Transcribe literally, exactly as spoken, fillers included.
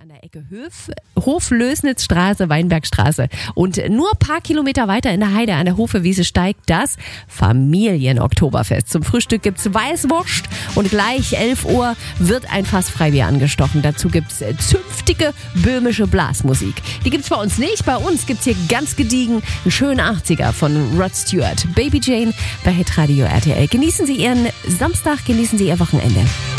an der Ecke Höf, Hof-Lösnitzstraße, Weinbergstraße. Und nur ein paar Kilometer weiter in der Heide an der Hofewiese steigt das Familien-Oktoberfest. Zum Frühstück gibt's Weißwurst und gleich elf Uhr wird ein Fass Freibier angestochen. Dazu gibt's zünftige böhmische Blasmusik. Die gibt's bei uns nicht. Bei uns gibt's hier ganz gediegen einen schönen achtziger von Rod Stewart. Baby Jane bei Hitradio R T L. Genießen Sie Ihren Samstag, genießen Sie Ihr Wochenende.